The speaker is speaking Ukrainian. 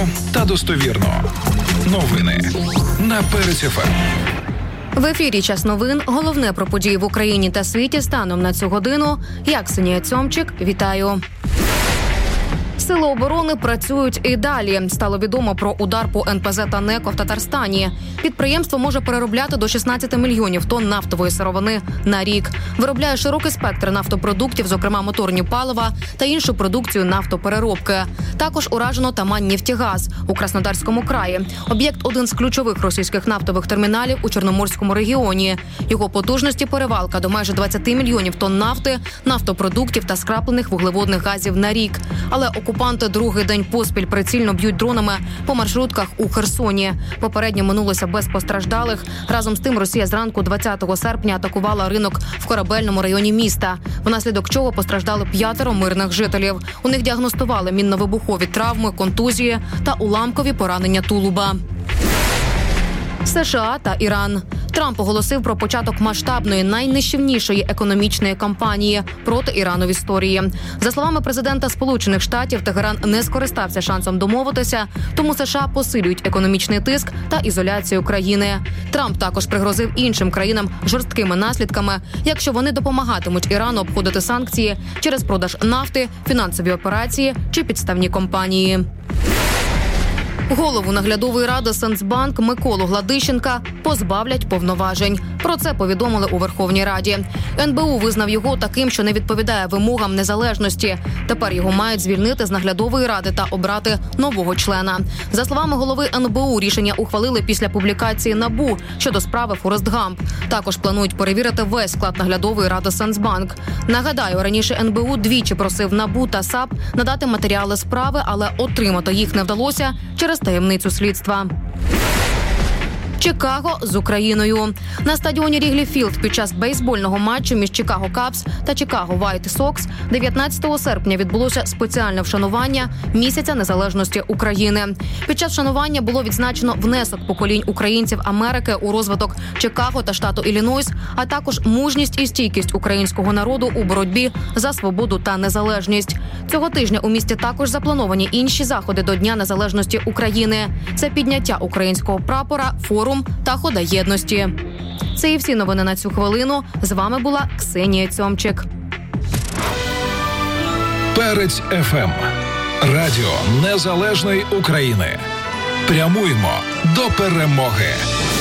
точно та достовірно. Новини на Перець ФМ. В ефірі «Час новин». Головне про події в Україні та світі станом на цю годину. Я, Ксенія Цьомчик, вітаю. Сили оборони працюють і далі. Стало відомо про удар по НПЗ «Танеко» в Татарстані. Підприємство може переробляти до 16 мільйонів тонн нафтової сировини на рік. Виробляє широкий спектр нафтопродуктів, зокрема моторні палива та іншу продукцію нафтопереробки. Також уражено Тамань-Нефтегаз у Краснодарському краї. Об'єкт – один з ключових російських нафтових терміналів у Чорноморському регіоні. Його потужності перевалка до майже 20 мільйонів тонн нафти, нафтопродуктів та скраплених вуглеводних газів на рік. Але окупанти другий день поспіль прицільно б'ють дронами по маршрутках у Херсоні. Попередньо минулося без постраждалих. Разом з тим Росія зранку 20 серпня атакувала ринок в Корабельному районі міста, внаслідок чого постраждали 5 мирних жителів. У них діагностували мінно-вибухові травми, контузії та уламкові поранення тулуба. США та Іран. Трамп оголосив про початок масштабної, найнищівнішої економічної кампанії проти Ірану в історії. За словами президента Сполучених Штатів, Тегеран не скористався шансом домовитися, тому США посилюють економічний тиск та ізоляцію країни. Трамп також пригрозив іншим країнам жорсткими наслідками, якщо вони допомагатимуть Ірану обходити санкції через продаж нафти, фінансові операції чи підставні компанії. Голову наглядової ради Сенсбанк Миколу Гладищенка позбавлять повноважень. Про це повідомили у Верховній Раді. НБУ визнав його таким, що не відповідає вимогам незалежності. Тепер його мають звільнити з наглядової ради та обрати нового члена. За словами голови НБУ, рішення ухвалили після публікації НАБУ щодо справи Форест Гамп. Також планують перевірити весь склад наглядової ради Сенсбанк. Нагадаю, раніше НБУ двічі просив НАБУ та САП надати матеріали справи, але отримати їх не вдалося через таємницю слідства. Чикаго з Україною. На стадіоні Ріглі Філд під час бейсбольного матчу між Чикаго Кабс та Чикаго Вайт Сокс 19 серпня відбулося спеціальне вшанування Місяця незалежності України. Під час вшанування було відзначено внесок поколінь українців Америки у розвиток Чикаго та штату Іллінойс, а також мужність і стійкість українського народу у боротьбі за свободу та незалежність. Цього тижня у місті також заплановані інші заходи до Дня незалежності України. Це підняття українського прапора, форум та хода єдності. Це і всі новини на цю хвилину. З вами була Ксенія Цьомчик. Перець ФМ. Радіо Незалежної України. Прямуємо до перемоги.